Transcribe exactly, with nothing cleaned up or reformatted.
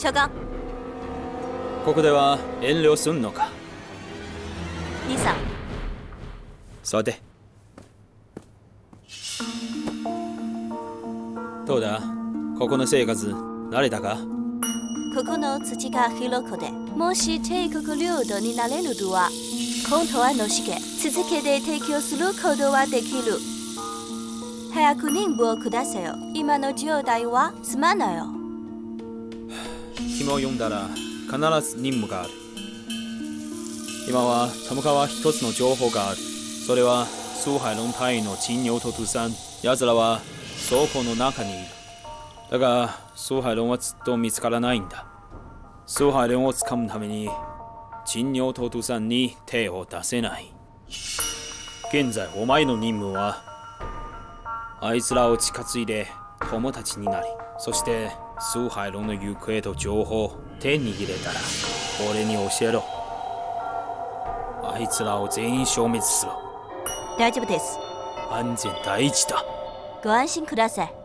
長官。 ここでは遠慮すんのか。 兄さん。 座って。どうだ、ここの生活慣れたか。 ここの土が広くて、もし帝国領土になれるとは、本当はのしけ続けて提供することはできる。早く任務をくださいよ。今の状態はすまないよ。 紐を読んだら必ず任務がある。今はトムカは一つの情報がある。それは蘇海龍隊員の陳陽とトゥサン。奴らは倉庫の中にいる。だが蘇海龍はずっと見つからないんだ。蘇海龍を掴むために陳陽とトゥサンに手を出せない。現在お前の任務はあいつらを近づいて友達になり、そして蘇海龍の行方と情報を手に入れたら俺に教えろ。あいつらを全員消滅する。 大丈夫です。 安全第一だ。 ご安心ください。